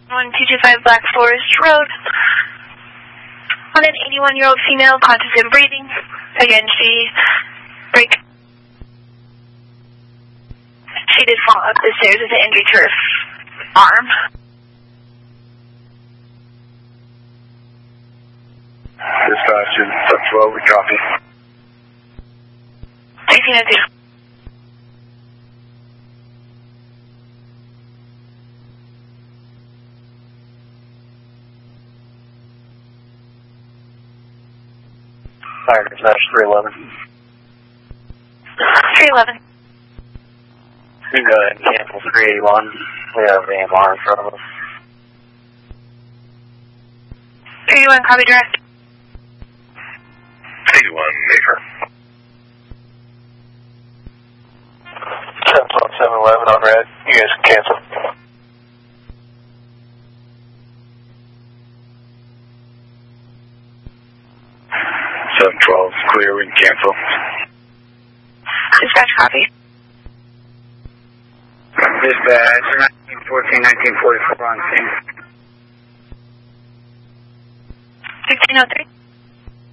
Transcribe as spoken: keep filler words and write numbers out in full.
one two two five Black Forest Road. On an eighty-one-year-old female, conscious and breathing. Again, she break. She did fall up the stairs with an injury to her arm. Dispatch in seven twelve, we copy. eighteen oh two. Fire dispatch three eleven. three eleven. You can go ahead and cancel three eighty-one. We have the A M R in front of us. three eighty-one, copy direct. eighty-one, Maker. seven twelve, seven eleven on red. You guys can cancel. seven twelve, clear, we can cancel. Dispatch copy. Dispatch, nineteen fourteen, nineteen forty-four on scene. sixteen oh three.